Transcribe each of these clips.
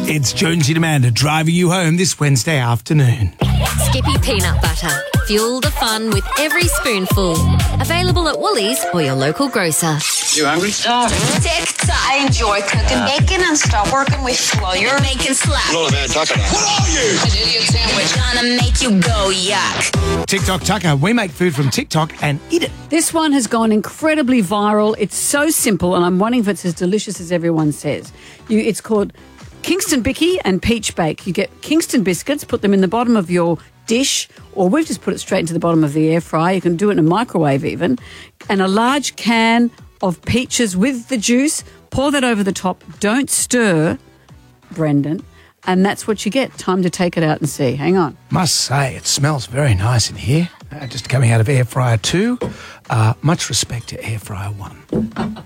It's Jonesy and Amanda driving you home this Wednesday afternoon. Skippy peanut butter. Fuel the fun with every spoonful. Available at Woolies or your local grocer. You hungry? TikTok. I enjoy cooking bacon and stop working with flour. Making slap. What are you? An idiot sandwich. Gonna make you go yuck. TikTok Tucker, we make food from TikTok and eat it. This one has gone incredibly viral. It's so simple, and I'm wondering if it's as delicious as everyone says. It's called Kingston Bicky and Peach Bake. You get Kingston biscuits, put them in the bottom of your dish, or we've just put it straight into the bottom of the air fryer. You can do it in a microwave even. And a large can of peaches with the juice. Pour that over the top. Don't stir, Brendan. And that's what you get. Time to take it out and see. Hang on. Must say, it smells very nice in here. Just coming out of Air Fryer 2. Much respect to Air Fryer 1.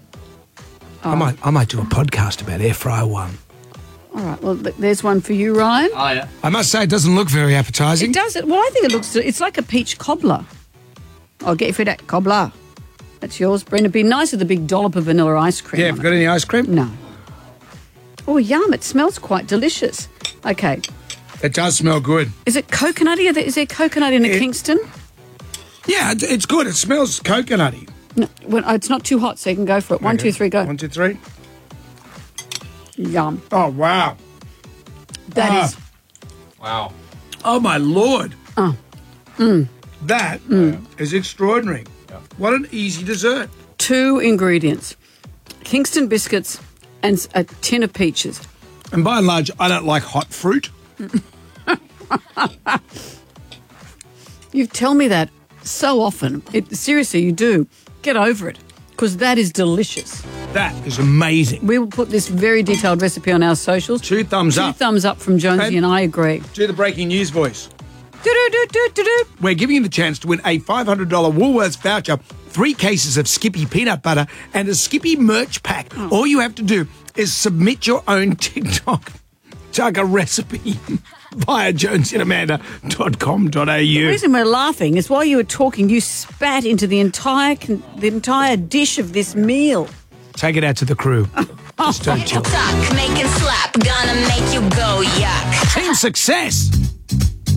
I might do a podcast about Air Fryer 1. All right, well, there's one for you, Ryan. Oh, yeah. I must say, it doesn't look very appetising. It does. Well, I think it's like a peach cobbler. I'll get you for that cobbler. That's yours, Brenda. It'd be nice with a big dollop of vanilla ice cream. Yeah, on have you got any ice cream? it. No. Oh, yum. It smells quite delicious. Okay. It does smell good. Is it coconutty? Is there coconut in a Kingston? Yeah, it's good. It smells coconutty. No, it's not too hot, so you can go for it. 1, 2, 3, go. 1, 2, 3. Yum. Oh, wow. That is... Wow. Oh, my Lord. Oh. That is extraordinary. Yeah. What an easy dessert. 2 ingredients. Kingston biscuits and a tin of peaches. And by and large, I don't like hot fruit. You tell me that so often. Seriously, you do. Get over it, because that is delicious. That is amazing. We will put this very detailed recipe on our socials. 2 thumbs up. 2 thumbs up from Jonesy, and I agree. Do the breaking news voice. Do-do-do-do-do-do. We're giving you the chance to win a $500 Woolworths voucher, 3 cases of Skippy peanut butter, and a Skippy merch pack. All you have to do is submit your own TikTok Tucker recipe via jonesyandamanda.com.au. The reason we're laughing is while you were talking, you spat into the entire dish of this meal. Take it out to the crew. Just don't chill. TikTok. Making slap. Gonna make you go yuck. Team success.